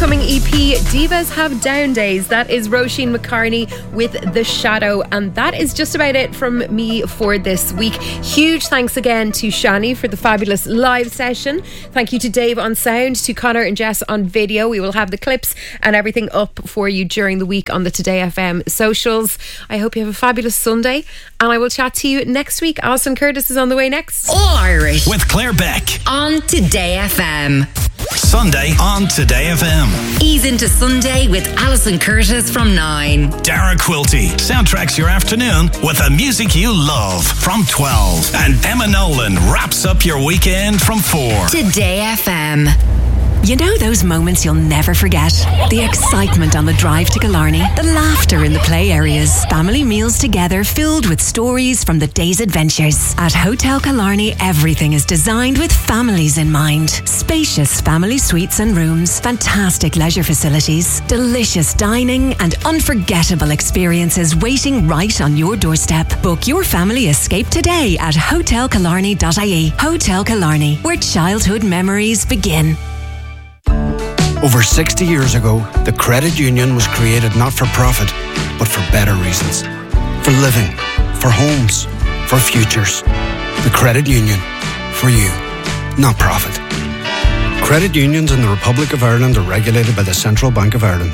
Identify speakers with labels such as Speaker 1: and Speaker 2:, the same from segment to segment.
Speaker 1: forthcoming EP, Divas Have Down Days. That is Roisin McCartney with The Shadow. And that is just about it from me for this week. Huge thanks again to Shani for the fabulous live session. Thank you to Dave on sound, to Connor and Jess on video. We will have the clips and everything up for you during the week on the Today FM socials. I hope you have a fabulous Sunday, and I will chat to you next week. Alison Curtis is on the way next.
Speaker 2: All Irish
Speaker 3: with Claire Beck
Speaker 2: on Today FM.
Speaker 3: Sunday on Today FM.
Speaker 2: Ease into Sunday with Alison Curtis from 9.
Speaker 3: Dara Quilty soundtracks your afternoon with the music you love from 12. And Emma Nolan wraps up your weekend from 4.
Speaker 2: Today FM.
Speaker 4: You know those moments you'll never forget? The excitement on the drive to Killarney, the laughter in the play areas, family meals together filled with stories from the day's adventures. At Hotel Killarney, everything is designed with families in mind. Spacious family suites and rooms, fantastic leisure facilities, delicious dining and unforgettable experiences waiting right on your doorstep. Book your family escape today at hotelkillarney.ie. Hotel Killarney, where childhood memories begin.
Speaker 5: Over 60 years ago, the credit union was created not for profit, but for better reasons. For living, for homes, for futures. The credit union, for you, not profit. Credit unions in the Republic of Ireland are regulated by the Central Bank of Ireland.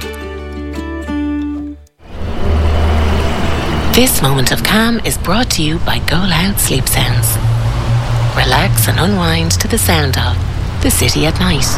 Speaker 6: This moment of calm is brought to you by Go Loud Sleep Sounds. Relax and unwind to the sound of the city at night.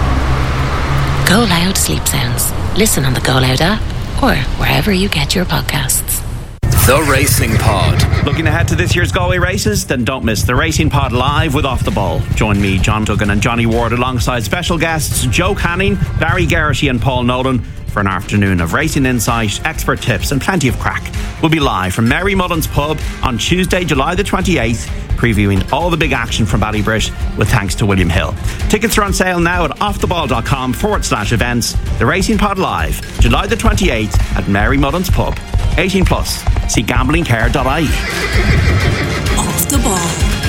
Speaker 6: Go Loud Sleep Sounds. Listen on the Go Loud app or wherever you get your podcasts.
Speaker 3: The Racing Pod.
Speaker 7: Looking ahead to this year's Galway races? Then don't miss the Racing Pod live with Off the Ball. Join me, John Duggan and Johnny Ward alongside special guests Joe Canning, Barry Geraghty and Paul Nolan for an afternoon of racing insight, expert tips and plenty of crack. We'll be live from Mary Mullen's Pub on Tuesday, July the 28th, previewing all the big action from Ballybrit with thanks to William Hill. Tickets are on sale now at offtheball.com/events. The Racing Pod live, July the 28th at Mary Mullen's Pub. 18 plus. See gamblingcare.ie.
Speaker 4: Off the ball.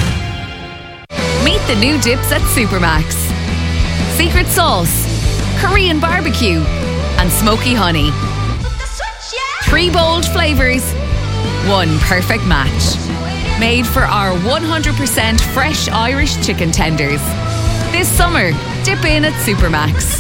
Speaker 8: Meet the new dips at Supermax. Secret sauce, Korean barbecue, and smoky honey. 3 bold flavours, 1 perfect match. Made for our 100% fresh Irish chicken tenders. This summer, dip in at Supermax.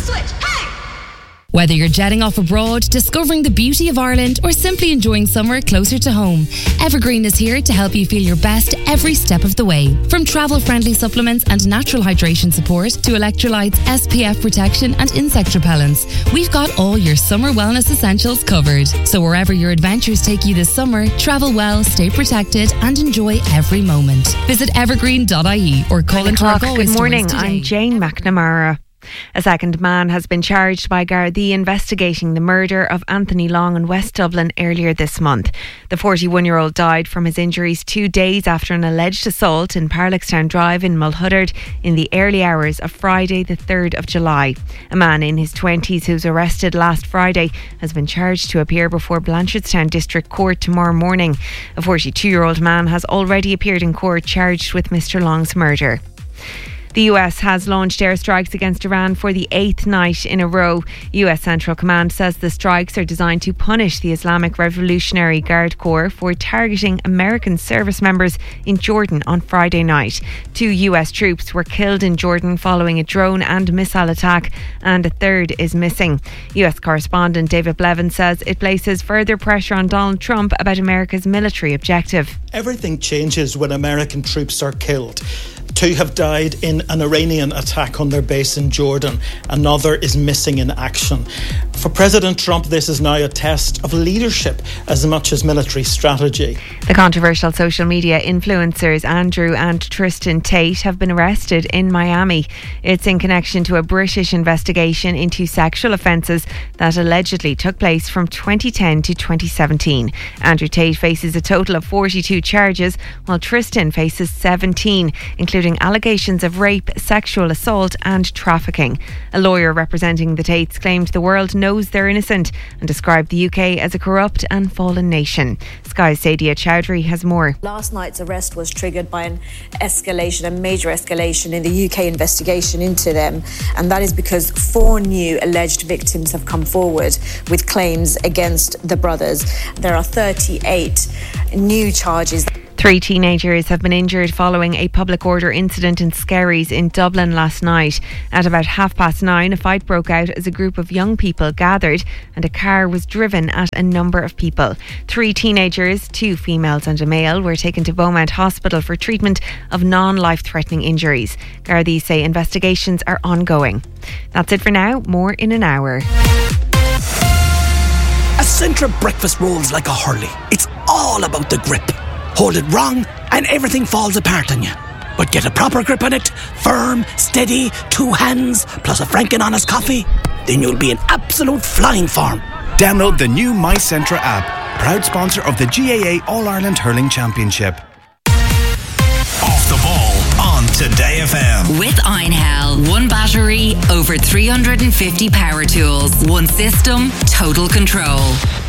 Speaker 9: Whether you're jetting off abroad, discovering the beauty of Ireland, or simply enjoying summer closer to home, Evergreen is here to help you feel your best every step of the way. From travel-friendly supplements and natural hydration support to electrolytes, SPF protection and insect repellents, we've got all your summer wellness essentials covered. So wherever your adventures take you this summer, travel well, stay protected and enjoy every moment. Visit evergreen.ie or call into our Galway
Speaker 10: Good morning,
Speaker 9: stores today.
Speaker 10: I'm Jane McNamara. A second man has been charged by Gardaí investigating the murder of Anthony Long in West Dublin earlier this month. The 41-year-old died from his injuries 2 days after an alleged assault in Parlickstown Drive in Mulhuddard in the early hours of Friday the 3rd of July. A man in his 20s who was arrested last Friday has been charged to appear before Blanchardstown District Court tomorrow morning. A 42-year-old man has already appeared in court charged with Mr. Long's murder. The US has launched airstrikes against Iran for the 8th night in a row. US Central Command says the strikes are designed to punish the Islamic Revolutionary Guard Corps for targeting American service members in Jordan on Friday night. 2 US troops were killed in Jordan following a drone and missile attack, and a third is missing. US correspondent David Blevin says it places further pressure on Donald Trump about America's military objective.
Speaker 11: Everything changes when American troops are killed. 2 have died in an Iranian attack on their base in Jordan. Another is missing in action. For President Trump, this is now a test of leadership as much as military strategy.
Speaker 10: The controversial social media influencers Andrew and Tristan Tate have been arrested in Miami. It's in connection to a British investigation into sexual offences that allegedly took place from 2010 to 2017. Andrew Tate faces a total of 42 charges, while Tristan faces 17, including allegations of rape, sexual assault and trafficking. A lawyer representing the Tates claimed the world knows they're innocent and described the UK as a corrupt and fallen nation. Sky's Sadia Chowdhury has more.
Speaker 12: Last night's arrest was triggered by a major escalation in the UK investigation into them, and that is because 4 new alleged victims have come forward with claims against the brothers. There are 38 new charges.
Speaker 10: 3 teenagers have been injured following a public order incident in Skerries in Dublin last night. At about 9:30, a fight broke out as a group of young people gathered and a car was driven at a number of people. 3 teenagers, 2 females and a male, were taken to Beaumont Hospital for treatment of non-life-threatening injuries. Gardaí say investigations are ongoing. That's it for now. More in an hour.
Speaker 13: A Centra breakfast rolls like a hurley. It's all about the grip. Hold it wrong and everything falls apart on you. But get a proper grip on it, firm, steady, 2 hands, plus a franken honest coffee, then you'll be in absolute flying form.
Speaker 14: Download the new My Centra app, proud sponsor of the GAA All-Ireland Hurling Championship.
Speaker 3: Off the ball on Today FM.
Speaker 2: With Einhell, 1 battery, over 350 power tools, 1 system, total control.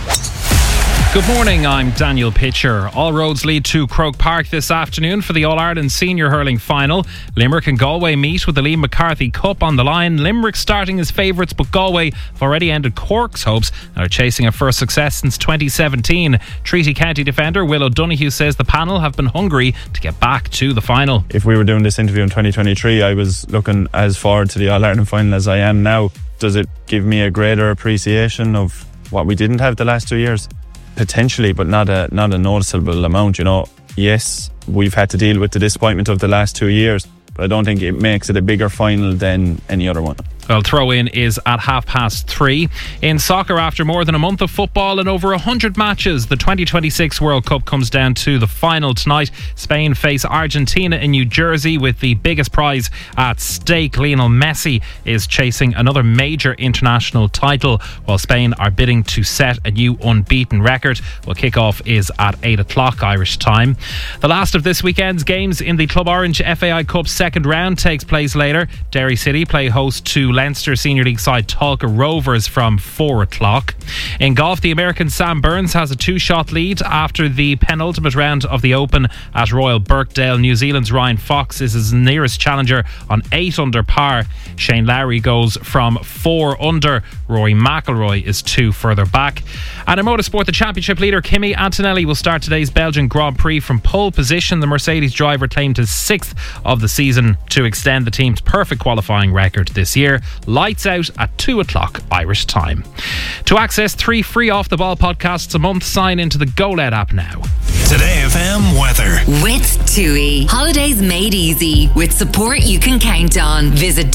Speaker 15: Good morning, I'm Daniel Pitcher. All roads lead to Croke Park this afternoon for the All-Ireland Senior Hurling Final. Limerick and Galway meet with the Liam McCarthy Cup on the line. Limerick starting as favourites, but Galway have already ended Cork's hopes and are chasing a first success since 2017. Treaty County defender Will O'Donoghue says the panel have been hungry to get back to the final.
Speaker 16: If we were doing this interview in 2023, I was looking as forward to the All-Ireland Final as I am now. Does it give me a greater appreciation of what we didn't have the last 2 years? Potentially, but not a noticeable amount, you know. Yes, we've had to deal with the disappointment of the last 2 years, but I don't think it makes it a bigger final than any other one.
Speaker 15: Well, throw-in is at 3:30. In soccer, after more than a month of football and over 100 matches, the 2026 World Cup comes down to the final tonight. Spain face Argentina in New Jersey with the biggest prize at stake. Lionel Messi is chasing another major international title, while Spain are bidding to set a new unbeaten record. Well, kick-off is at 8 o'clock Irish time. The last of this weekend's games in the Club Orange FAI Cup second round takes place later. Derry City play host to Leinster Senior League side Talca Rovers from 4 o'clock. In golf, the American Sam Burns has a 2-shot lead after the penultimate round of the Open at Royal Birkdale. New Zealand's Ryan Fox is his nearest challenger on 8 under par. Shane Lowry goes from 4 under. Rory McIlroy is 2 further back. And in motorsport, the championship leader Kimi Antonelli will start today's Belgian Grand Prix from pole position. The Mercedes driver claimed his 6th of the season to extend the team's perfect qualifying record this year. Lights out at 2 o'clock Irish time. To access 3 free Off the Ball podcasts a month, sign into the GoLed app now.
Speaker 3: Today FM weather.
Speaker 2: With TUI. Holidays made easy. With support you can count on. Visit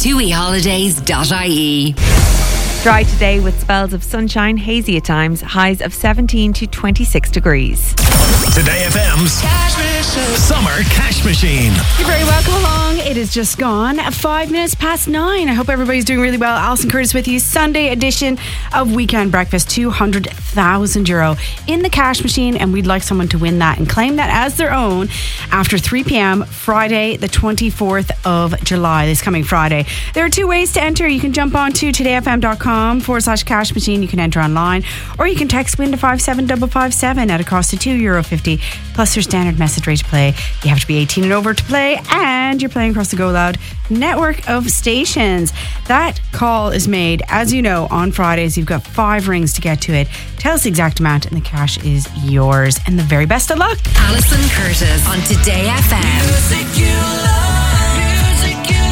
Speaker 2: tuiholidays.ie.
Speaker 10: Dry today with spells of sunshine, hazy at times, highs of 17 to 26 degrees.
Speaker 3: Today FM's Summer Cash Machine.
Speaker 17: You're very welcome along. It is just gone 5 minutes past 9. I hope everybody's doing really well. Alison Curtis with you. Sunday edition of Weekend Breakfast. €200,000 in the cash machine, and we'd like someone to win that and claim that as their own after 3 p.m. Friday the 24th of July, this coming Friday. There are 2 ways to enter. You can jump on to todayfm.com/cash machine. You can enter online, or you can text WIN to 57557 at a cost of €2.50 plus your standard message rate to play. You have to be 18 and over to play, and you're playing across the Go Loud network of stations. That call is made, as you know, on Fridays. You've got 5 rings to get to it. Tell us the exact amount and the cash is yours. And the very best of luck.
Speaker 2: Alison Curtis on Today FM.
Speaker 18: Music you love, music you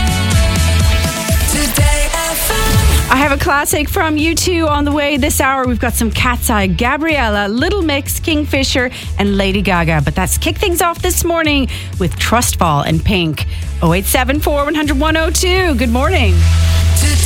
Speaker 18: love. Today FM.
Speaker 17: I have a classic from U2 on the way this hour. We've got some Cat's Eye, Gabriella, Little Mix, Kingfisher and Lady Gaga. But let's kick things off this morning with Trustfall and Pink. 0874 100 102. Good morning.
Speaker 18: Today